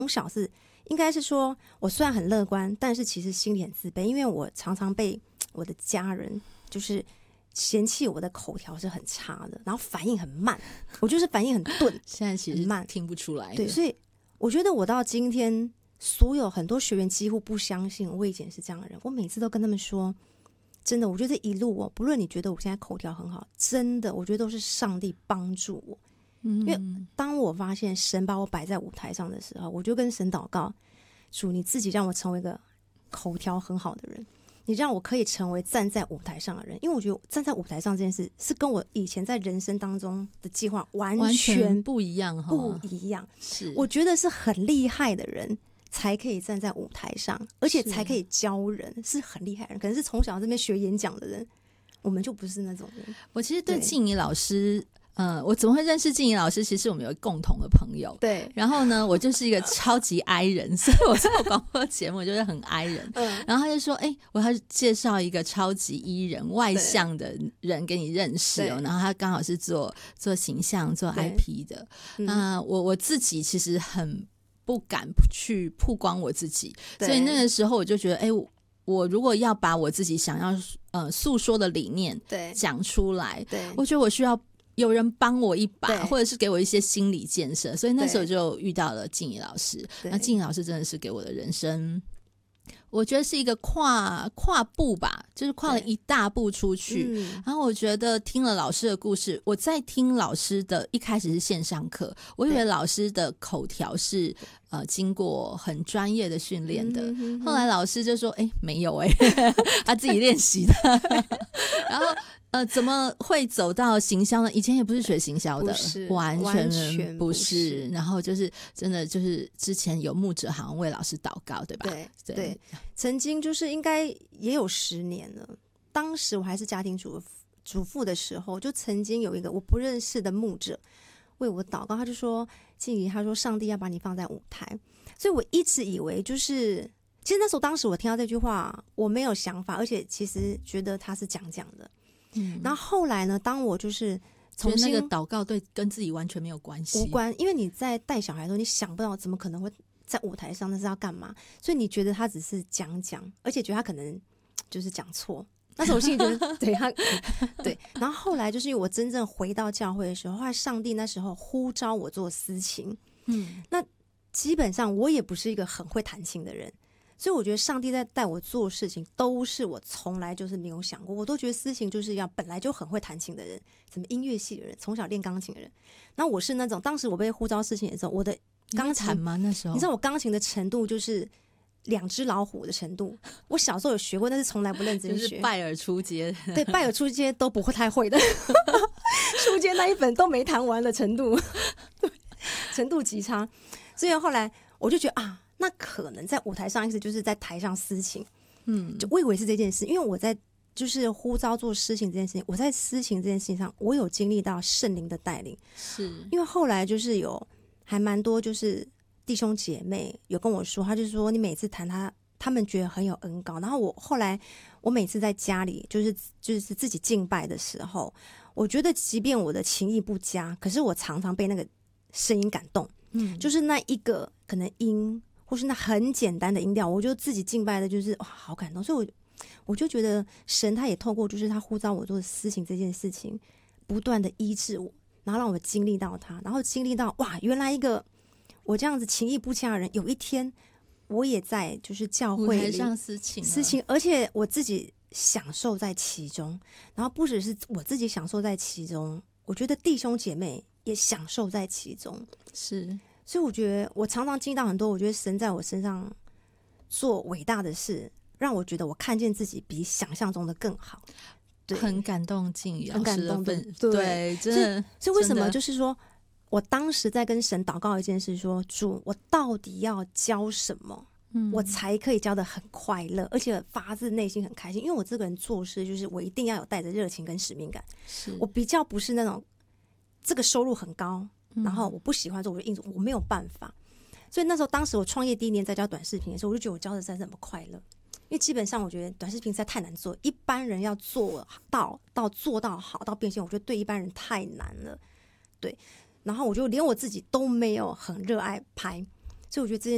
从小是应该是说我虽然很乐观，但是其实心里很自卑，因为我常常被我的家人就是嫌弃我的口条是很差的，然后反应很慢，我就是反应很钝， 现在其实慢听不出来的。 对，所以我觉得我到今天，所有很多学员几乎不相信我以前是这样的人。我每次都跟他们说，真的，我觉得一路不论你觉得我现在口条很好，真的，我觉得都是上帝帮助我。因为当我发现神把我摆在舞台上的时候，我就跟神祷告，主你自己让我成为一个口条很好的人，你让我可以成为站在舞台上的人。因为我觉得站在舞台上这件事是跟我以前在人生当中的计划完全不一样， 是我觉得是很厉害的人才可以站在舞台上，而且才可以教人，是很厉害的人。可能是从小这边学演讲的人，我们就不是那种人。 我其实对静怡老师我怎么会认识静怡老师？其实我们有共同的朋友， 对。 然后呢，我就是一个超级 I 人，所以我做广播节目就是很 I 人。然后他就说：“我要介绍一个超级 E 人、外向的人给你认识哦。”然后他刚好是做形象、做 IP 的。那我自己其实很不敢去曝光我自己，所以那个时候我就觉得，我如果要把我自己想要诉说的理念讲出来，我觉得我需要有人帮我一把，或者是给我一些心理建设，所以那时候就遇到了静怡老师。那静怡老师真的是给我的人生，我觉得是一个跨步吧，就是跨了一大步出去。然后我觉得听了老师的故事，我在听老师的一开始是线上课，我以为老师的口条是经过很专业的训练的，后来老师就说没有他自己练习的然后怎么会走到行销呢？以前也不是学行销的，完全不是。然后就是真的就是之前有牧者好像为老师祷告，对吧？ 对，曾经就是应该也有10年了。当时我还是家庭主妇的时候，就曾经有一个我不认识的牧者为我祷告，他就说：“静怡，他说上帝要把你放在舞台。”所以我一直以为就是其实那时候当时我听到这句话我没有想法，而且其实觉得他是讲的。然后后来呢，当我就是重新那个祷告跟自己完全没有关系， 无关，因为你在带小孩的时候，你想不到怎么可能会在舞台上，那是要干嘛？所以你觉得他只是讲，而且觉得他可能就是讲错。那时候我心里觉得对他对。然后后来就是因为我真正回到教会的时候，后来上帝那时候呼召我做司琴，那基本上我也不是一个很会弹琴的人。所以我觉得上帝在带我做事情都是我从来就是没有想过，我都觉得司琴就是要本来就很会弹琴的人，什么音乐系的人，从小练钢琴的人。然后我是那种当时我被呼召司琴的时候，我的钢琴吗？那时候你知道我钢琴的程度就是2只老虎的程度。我小时候有学过，但是从来不认真学， 就是拜耳初阶， 对，拜耳初阶都不会太会的初阶那一本都没弹完的程度程度极差。所以后来我就觉得那可能在舞台上意思就是在台上司琴，就我以为是这件事，因为我在就是呼召做司琴这件事情，我在司琴这件事情上，我有经历到圣灵的带领， 是因为后来就是有还蛮多就是弟兄姐妹有跟我说，他就说你每次弹他们觉得很有恩膏，然后后来我每次在家里就是自己敬拜的时候，我觉得即便我的情意不佳，可是我常常被那个声音感动，就是那一个可能音。或是那很简单的音调，我就自己敬拜的就是好感动。所以我就觉得神他也透过就是他呼召我做司琴这件事情，不断的医治我，然后让我经历到他，然后经历到原来一个我这样子情意不佳的人，有一天我也在就是教会里舞台上司琴， 而且我自己享受在其中，然后不只是我自己享受在其中，我觉得弟兄姐妹也享受在其中， 是。 所以我觉得我常常经历到很多，我觉得神在我身上做伟大的事，让我觉得我看见自己比想象中的更好。对， 很感动静怡很感动的， 对，真的。 所以为什么就是说我当时在跟神祷告一件事，说主，我到底要教什么，我才可以教得很快乐，而且发自内心很开心。因为我这个人做事就是我一定要有带着热情跟使命感，我比较不是那种这个收入很高。然后我不喜欢做，我就硬做，我没有办法。所以那时候，当时我创业第1年在教短视频的时候，我就觉得我教的实在是很快乐，因为基本上我觉得短视频实在太难做，一般人要做到做到好到变现，我觉得对一般人太难了。对，然后我就连我自己都没有很热爱拍，所以我觉得这件